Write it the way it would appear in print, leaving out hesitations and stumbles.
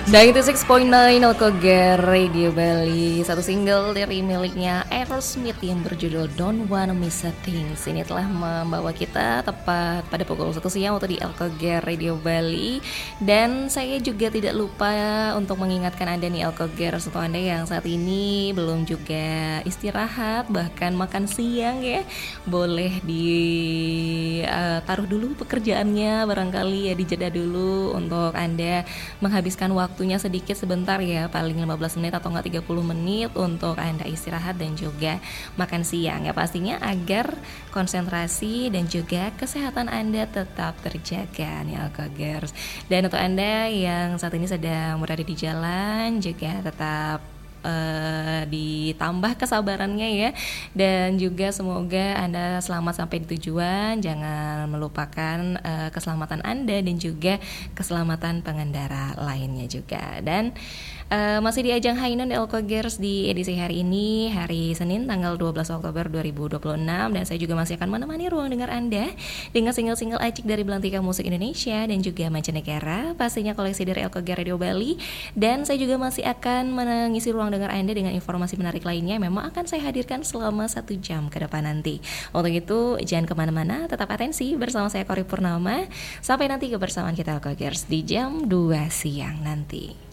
96.9 Alkoger Radio Bali. Satu single dari miliknya Aerosmith yang berjudul Don't Wanna Miss a Thing. Ini telah membawa kita tepat pada pukul 1 siang waktu di Alkoger Radio Bali. Dan saya juga tidak lupa untuk mengingatkan Anda nih Alkoger, untuk Anda yang saat ini belum juga istirahat, bahkan makan siang ya, boleh ditaruh dulu pekerjaannya, barangkali ya dijeda dulu untuk Anda menghabiskan waktunya sedikit sebentar ya, paling 15 menit atau enggak 30 menit untuk Anda istirahat dan juga makan siang ya, pastinya agar konsentrasi dan juga kesehatan Anda tetap terjaga nih Alkogers. Dan untuk Anda yang saat ini sedang berada di jalan juga tetap ditambah kesabarannya ya, dan juga semoga Anda selamat sampai di tujuan. Jangan melupakan keselamatan Anda dan juga keselamatan pengendara lainnya juga. Dan masih di ajang Hainan Alkogers di edisi hari ini, hari Senin tanggal 12 Oktober 2026, dan saya juga masih akan menemani ruang dengar Anda dengan single-single acik dari belantika musik Indonesia dan juga mancanegara, pastinya koleksi dari Alkoger Radio Bali. Dan saya juga masih akan mengisi ruang dengar Anda dengan informasi menarik lainnya, memang akan saya hadirkan selama 1 jam ke depan nanti. Untuk itu jangan kemana-mana, tetap atensi bersama saya Kori Purnama. Sampai nanti kebersamaan kita Alkogers di jam 2 siang nanti.